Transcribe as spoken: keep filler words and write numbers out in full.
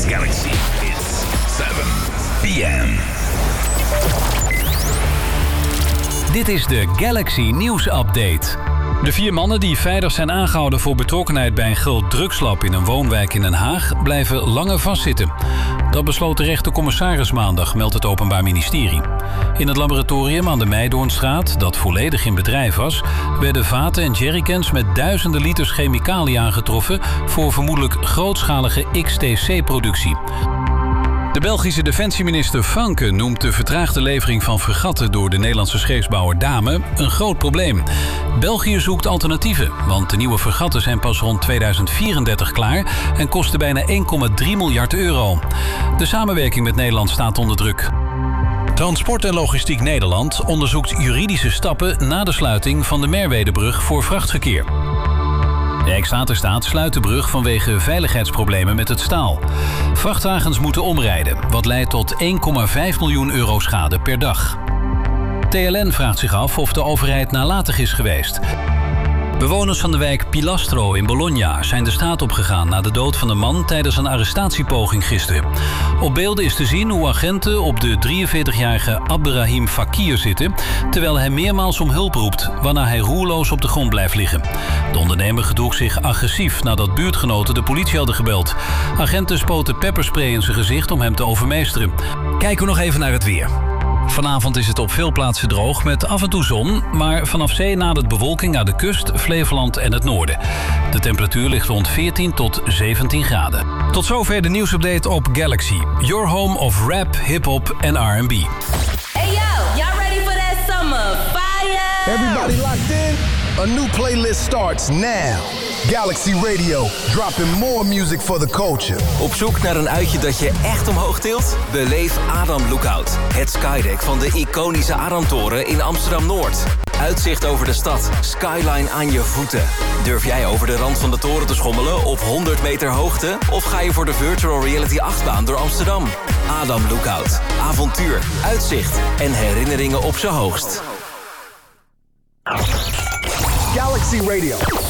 is Galaxy. It's seven p m. Dit is de Galaxy Nieuws Update. De vier mannen die vrijdag zijn aangehouden voor betrokkenheid bij een groot drugslab in een woonwijk in Den Haag blijven langer vastzitten. Dat besloot de rechtercommissaris maandag, meldt het Openbaar Ministerie. In het laboratorium aan de Meidoornstraat, dat volledig in bedrijf was, werden vaten en jerrycans met duizenden liters chemicaliën aangetroffen voor vermoedelijk grootschalige X T C-productie. De Belgische defensieminister Franke noemt de vertraagde levering van fregatten door de Nederlandse scheepsbouwer Dame een groot probleem. België zoekt alternatieven, want de nieuwe fregatten zijn pas rond tweeduizend vierendertig klaar en kosten bijna één komma drie miljard euro. De samenwerking met Nederland staat onder druk. Transport en Logistiek Nederland onderzoekt juridische stappen na de sluiting van de Merwedebrug voor vrachtverkeer. Rijkswaterstaat sluit de brug vanwege veiligheidsproblemen met het staal. Vrachtwagens moeten omrijden, wat leidt tot één komma vijf miljoen euro schade per dag. T L N vraagt zich af of de overheid nalatig is geweest. Bewoners van de wijk Pilastro in Bologna zijn de straat opgegaan na de dood van een man tijdens een arrestatiepoging gisteren. Op beelden is te zien hoe agenten op de drieënveertigjarige Abderrahim Fakir zitten, terwijl hij meermaals om hulp roept, waarna hij roerloos op de grond blijft liggen. De ondernemer gedroeg zich agressief nadat buurtgenoten de politie hadden gebeld. Agenten spoten pepperspray in zijn gezicht om hem te overmeesteren. Kijken we nog even naar het weer. Vanavond is het op veel plaatsen droog met af en toe zon, maar vanaf zee nadert bewolking naar de kust, Flevoland en het noorden. De temperatuur ligt rond veertien tot zeventien graden. Tot zover de nieuwsupdate op Galaxy, your home of rap, hip-hop en R and B. Hey yo, y'all ready for that summer fire? Everybody locked in? A new playlist starts now. Galaxy Radio, dropping more music for the culture. Op zoek naar een uitje dat je echt omhoog tilt? Beleef Adam Lookout. Het skydeck van de iconische Adamtoren in Amsterdam-Noord. Uitzicht over de stad, skyline aan je voeten. Durf jij over de rand van de toren te schommelen op honderd meter hoogte? Of ga je voor de virtual reality achtbaan door Amsterdam? Adam Lookout. Avontuur, uitzicht en herinneringen op zijn hoogst. Galaxy Radio.